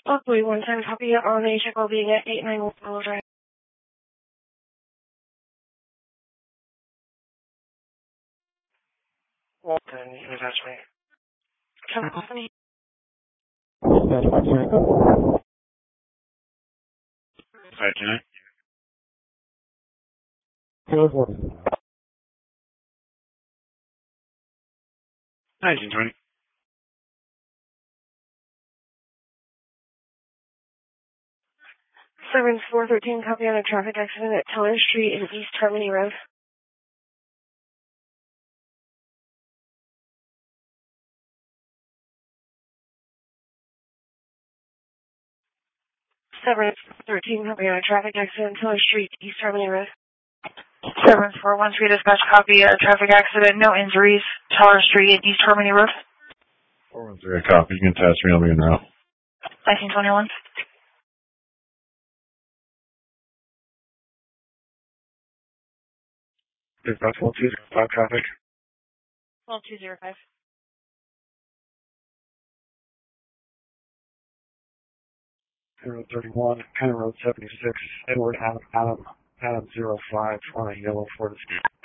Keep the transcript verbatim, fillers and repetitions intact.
Luckily, one ten copy on a check being at eight nine one Willow Drive. Walton, attachment. Can company? Hi, can I? nineteen twenty. seven four one three copy on a traffic accident at Teller Street and East Harmony Road. seven four one three copy on a traffic accident at Teller Street, East Harmony Road. seven four one three dispatch copy, a traffic accident, no injuries, Teller Street, East Harmony Road. four one three, a copy. You can test me. I'll be in route. nineteen twenty-one. Dispatch one two zero five traffic. twelve two zero five. zero thirty-one, County Road seventy-six, Edward Adam, Adam, Adam zero five on a yellow Ford Escape.